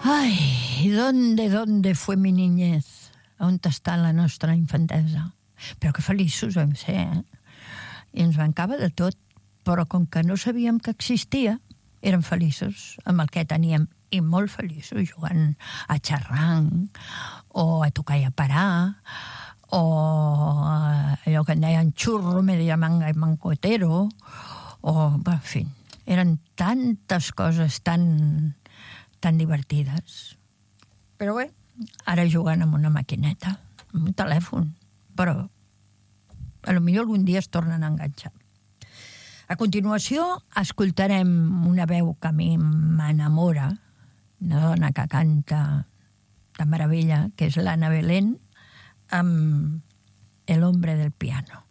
Ai, ¿dónde fue mi niñez? On està la nostra infantesa? Però que feliços vam ser, I ens mancava de tot, però com que no sabíem que existia, érem feliços amb el que teníem, i molt feliços, jugant a xerranc, o a tocar i a parar, o allò que en deien xurro, media manga i mancotero, o, en fi, eren tantes coses tan divertides. Però bé, ara jugant amb una maquineta, amb un telèfon, però potser algun dia es tornen a enganxar. A continuació, escoltarem una veu que a mi m'enamora, una dona que canta de meravella, que és l'Anna Belén, amb El hombre del piano.